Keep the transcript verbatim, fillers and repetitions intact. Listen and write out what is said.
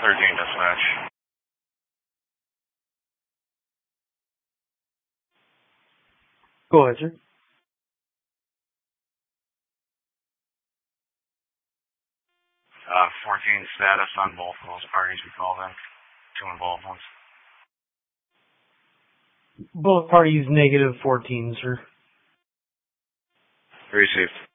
thirteen dispatch. Go ahead, sir. Uh, fourteen status on both of those parties we called in. Two involved ones. Both parties negative fourteen, sir. Received.